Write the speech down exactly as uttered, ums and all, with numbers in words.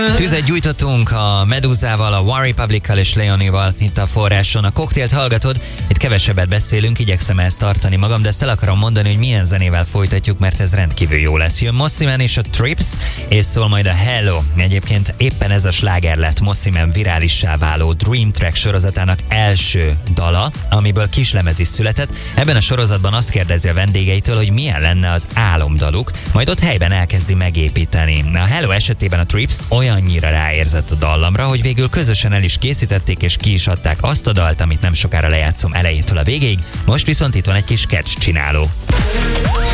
Tüzet gyújtottunk a Medúzával, a One Republic-kal és Leonival itt a Forráson. A koktélt hallgatod, itt kevesebbet beszélünk, igyekszem ezt tartani magam, de ezt el akarom mondani, hogy milyen zenével folytatjuk, mert ez rendkívül jó lesz. Jön Mossi Man és a Trips, és szól majd a Hello. Egyébként éppen ez a sláger lett Mossi Man virálissá váló Dream Track sorozatának első dala, amiből kislemez is született. Ebben a sorozatban azt kérdezi a vendégeitől, hogy milyen lenne az álomdaluk, majd ott helyben elkezdi megépíteni. A Hello esetében a Trips olyannyira ráérzett a dallamra, hogy végül közösen el is készítették és ki is adták azt a dalt, amit nem sokára lejátszom elejétől a végéig. Most viszont itt van egy kis sketch csináló.